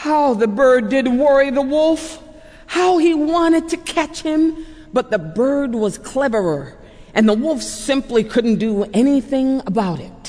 How the bird did worry the wolf, how he wanted to catch him, but the bird was cleverer, and the wolf simply couldn't do anything about it.